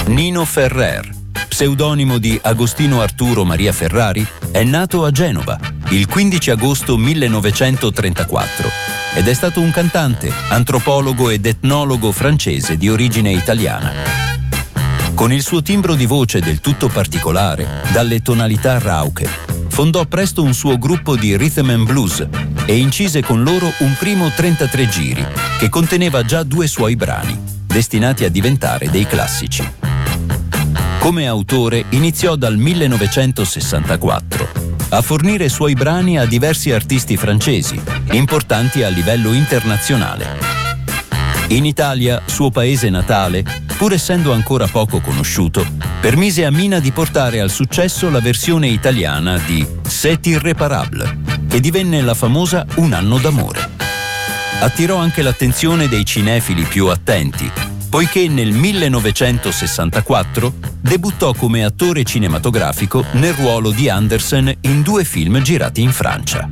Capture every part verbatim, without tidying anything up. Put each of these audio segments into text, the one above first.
Nino Ferrer, pseudonimo di Agostino Arturo Maria Ferrari, è nato a Genova il quindici agosto millenovecentotrentaquattro ed è stato un cantante, antropologo ed etnologo francese di origine italiana. Con il suo timbro di voce del tutto particolare, dalle tonalità rauche, fondò presto un suo gruppo di rhythm and blues e incise con loro un primo trentatré giri che conteneva già due suoi brani, destinati a diventare dei classici. Come autore iniziò dal millenovecentosessantaquattro a fornire suoi brani a diversi artisti francesi, importanti a livello internazionale. In Italia, suo paese natale, pur essendo ancora poco conosciuto, permise a Mina di portare al successo la versione italiana di C'est irréparable, che divenne la famosa Un anno d'amore. Attirò anche l'attenzione dei cinefili più attenti, poiché nel millenovecentosessantaquattro debuttò come attore cinematografico nel ruolo di Andersen in due film girati in Francia.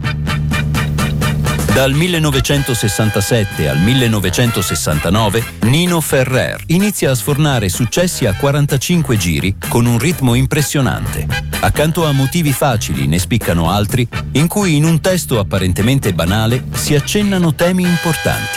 Dal millenovecentosessantasette al millenovecentosessantanove, Nino Ferrer inizia a sfornare successi a quarantacinque giri con un ritmo impressionante. Accanto a motivi facili ne spiccano altri, in cui in un testo apparentemente banale si accennano temi importanti.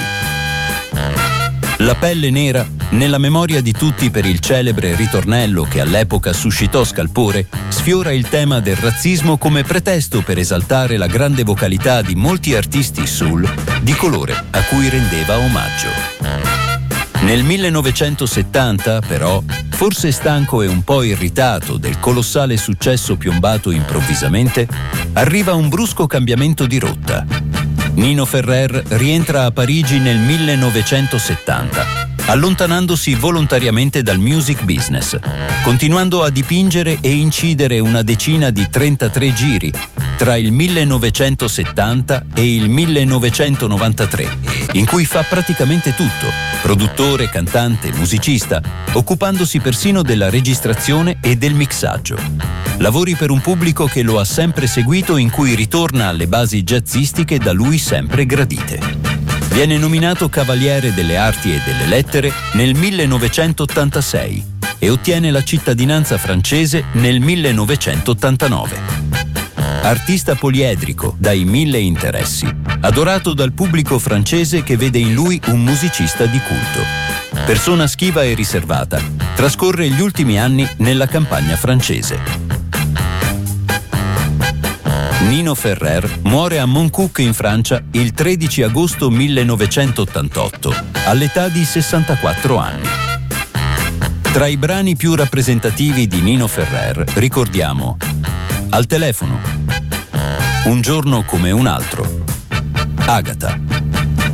La pelle nera, nella memoria di tutti per il celebre ritornello che all'epoca suscitò scalpore, sfiora il tema del razzismo come pretesto per esaltare la grande vocalità di molti artisti soul di colore a cui rendeva omaggio. Nel millenovecentosettanta, però, forse stanco e un po' irritato del colossale successo piombato improvvisamente, arriva un brusco cambiamento di rotta. Nino Ferrer rientra a Parigi nel millenovecentosettanta, allontanandosi volontariamente dal music business, continuando a dipingere e incidere una decina di trentatré giri tra il millenovecentosettanta e il millenovecentonovantatré, in cui fa praticamente tutto, produttore, cantante, musicista, occupandosi persino della registrazione e del mixaggio. Lavori per un pubblico che lo ha sempre seguito, in cui ritorna alle basi jazzistiche da lui sempre gradite. Viene nominato Cavaliere delle Arti e delle Lettere nel millenovecentottantasei e ottiene la cittadinanza francese nel millenovecentottantanove. Artista poliedrico, dai mille interessi, adorato dal pubblico francese che vede in lui un musicista di culto. Persona schiva e riservata, trascorre gli ultimi anni nella campagna francese. Nino Ferrer muore a Montcuq in Francia il tredici agosto millenovecentottantotto, all'età di sessantaquattro anni. Tra i brani più rappresentativi di Nino Ferrer ricordiamo Al telefono, Un giorno come un altro, Agata,